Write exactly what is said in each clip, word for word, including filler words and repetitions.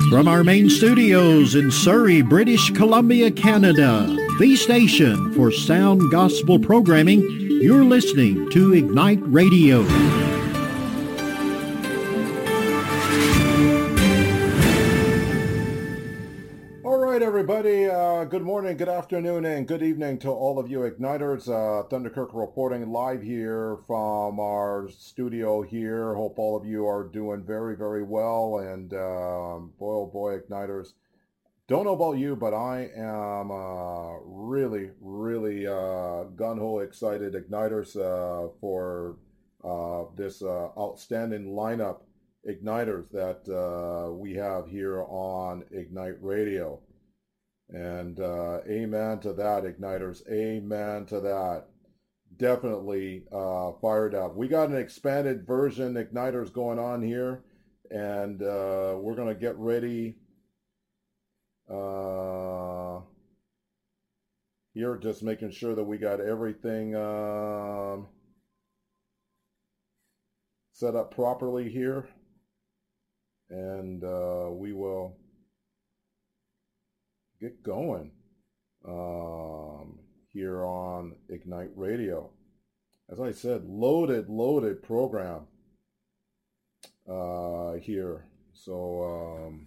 From our main studios in Surrey, British Columbia, Canada, the station for sound gospel programming, you're listening to Ignite Radio. All right, everybody. Uh, good morning, good afternoon, and good evening to all of you Igniters. Uh, Thunderkirk reporting live here from our studio here. Hope all of you are doing very, very well. And um, boy, oh boy, Igniters. Don't know about you, but I am uh, really, really uh, gung-ho excited, Igniters, uh, for uh, this uh, outstanding lineup Igniters that uh, we have here on Ignite Radio. And uh, amen to that, Igniters. Amen to that. Definitely uh, fired up. We got an expanded version Igniters going on here, and uh, we're going to get ready uh, here, just making sure that we got everything um, set up properly here. And uh, we will get going um, here on Ignite Radio. As I said, loaded, loaded program uh, here. So, um,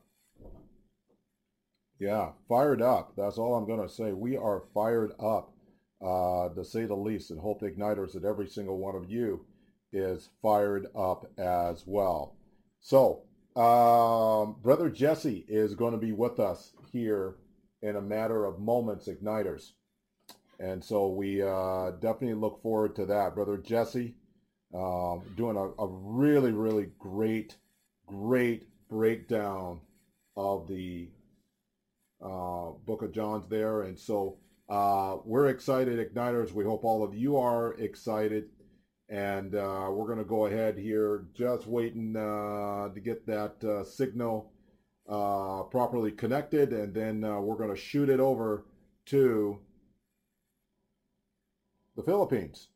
yeah, fired up. That's all I'm going to say. We are fired up, uh, to say the least, and hope Igniters that every single one of you is fired up as well. So, um, Brother Jesse is going to be with us here in a matter of moments, Igniters. And so we uh, definitely look forward to that. Brother Jesse um, doing a, a really, really great, great breakdown of the uh, Book of John's there. And so uh, we're excited, Igniters. We hope all of you are excited. And uh, we're going to go ahead here, just waiting uh, to get that uh, signal uh, properly connected, and then uh, we're going to shoot it over to the Philippines.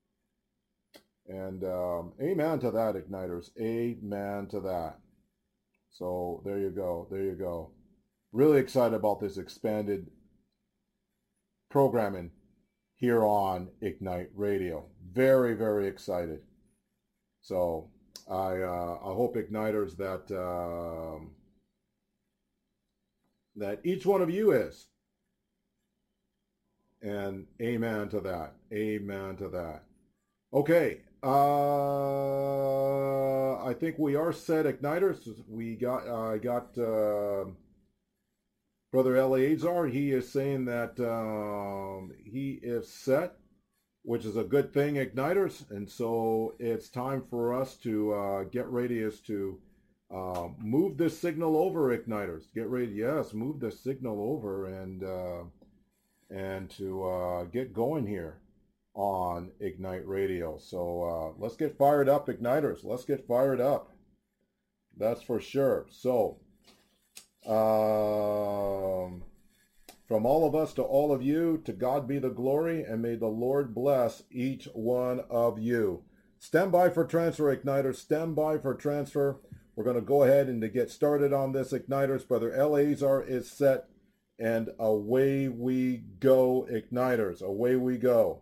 And um, amen to that, Igniters. Amen to that. So there you go. There you go. Really excited about this expanded programming here on Ignite Radio. Very, very excited. So I uh, I hope, Igniters, that um, that each one of you is. And amen to that. Amen to that. Okay. Uh, I think we are set, Igniters. We got I uh, got uh, Brother Eleazar. He is saying that um, he is set, which is a good thing, Igniters. And so it's time for us to uh, get ready as to uh, move this signal over, Igniters. Get ready, yes, move the signal over and uh, and to uh, get going here on Ignite Radio. So uh, let's get fired up, Igniters. Let's get fired up. That's for sure. So um, from all of us to all of you, to God be the glory, and may the Lord bless each one of you. Stand by for transfer, Igniters. Stand by for transfer. We're going to go ahead and to get started on this, Igniters. Brother Eleazar is set, and away we go, Igniters. Away we go.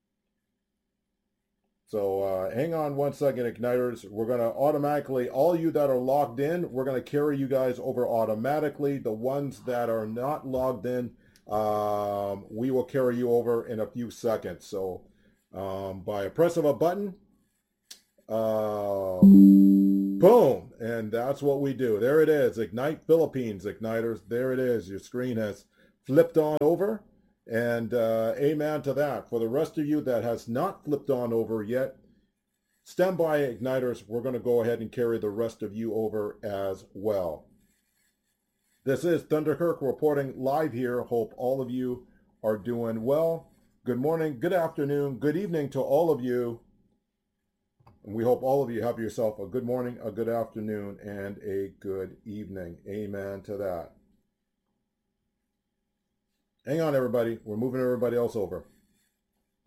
So uh, hang on one second, Igniters. We're going to automatically, all you that are logged in, we're going to carry you guys over automatically. The ones that are not logged in, um, we will carry you over in a few seconds. So um, by a press of a button, uh, boom, and that's what we do. There it is, Ignite Philippines, Igniters. There it is. Your screen has flipped on over. And uh, amen to that. For the rest of you that has not flipped on over yet, stand by, Igniters. We're going to go ahead and carry the rest of you over as well. This is Thunderkirk reporting live here. Hope all of you are doing well. Good morning, good afternoon, good evening to all of you. And we hope all of you have yourself a good morning, a good afternoon, and a good evening. Amen to that. Hang on, everybody. We're moving everybody else over.